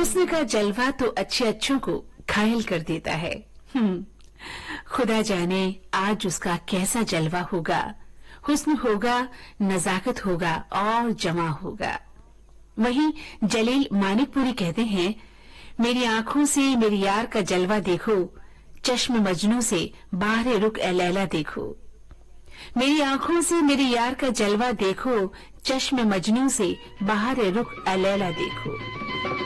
हुस्न का जलवा तो अच्छे अच्छों को घायल कर देता है। खुदा जाने आज उसका कैसा जलवा होगा। हुस्न होगा, नजाकत होगा और जमा होगा। वहीं जलील मानिकपुरी कहते हैं, मेरी आंखों से मेरी यार का जलवा देखो, चश्म मजनू से बाहर रुख ए लैला देखो। मेरी आंखों से मेरी यार का जलवा देखो, चश्म मजनू से बाहर रुख ए लैला देखो।